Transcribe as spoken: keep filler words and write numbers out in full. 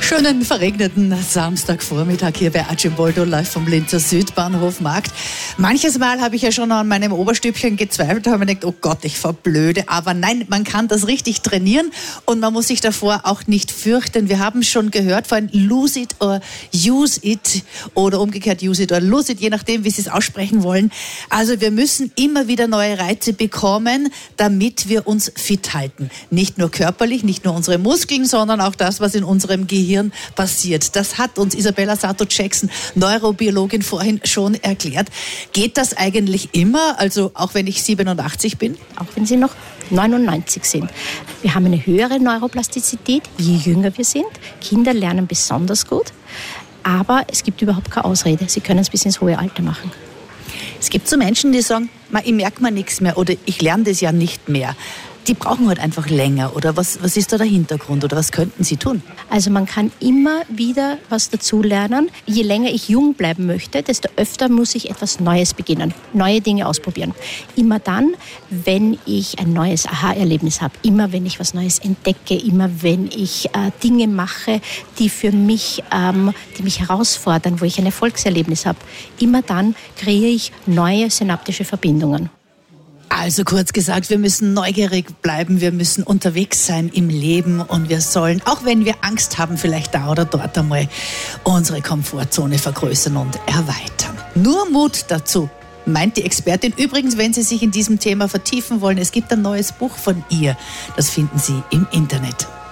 Schönen verregneten Samstagvormittag hier bei Archimboldo live vom Linzer Südbahnhof Markt. Manches Mal habe ich ja schon an meinem Oberstübchen gezweifelt, habe mir gedacht, oh Gott, ich verblöde. Aber nein, man kann das richtig trainieren und man muss sich davor auch nicht fürchten. Wir haben schon gehört von lose it or use it oder umgekehrt use it or lose it, je nachdem, wie Sie es aussprechen wollen. Also wir müssen immer wieder neue Reize bekommen, damit wir uns fit halten. Nicht nur körperlich, nicht nur unsere Muskeln, sondern auch das, was in unserem Gehirn passiert. Das hat uns Isabella Sato-Jackson, Neurobiologin, vorhin schon erklärt. Geht das eigentlich immer? Also auch wenn ich siebenundachtzig bin? Auch wenn Sie noch neunundneunzig sind. Wir haben eine höhere Neuroplastizität, je jünger wir sind. Kinder lernen besonders gut. Aber es gibt überhaupt keine Ausrede. Sie können es bis ins hohe Alter machen. Es gibt so Menschen, die sagen, ich merke mir nichts mehr oder ich lerne das ja nicht mehr. Die brauchen halt einfach länger. Oder was, was ist da der Hintergrund? Oder was könnten sie tun? Also man kann immer wieder was dazulernen. Je länger ich jung bleiben möchte, desto öfter muss ich etwas Neues beginnen. Neue Dinge ausprobieren. Immer dann, wenn ich ein neues Aha-Erlebnis habe. Immer wenn ich was Neues entdecke. Immer wenn ich äh, Dinge mache, die für mich, ähm, die mich herausfordern, wo ich ein Erfolgserlebnis habe. Immer dann kreiere ich neue synaptische Verbindungen. Also kurz gesagt, wir müssen neugierig bleiben, wir müssen unterwegs sein im Leben und wir sollen, auch wenn wir Angst haben, vielleicht da oder dort einmal unsere Komfortzone vergrößern und erweitern. Nur Mut dazu, meint die Expertin. Übrigens, wenn Sie sich in diesem Thema vertiefen wollen, es gibt ein neues Buch von ihr. Das finden Sie im Internet.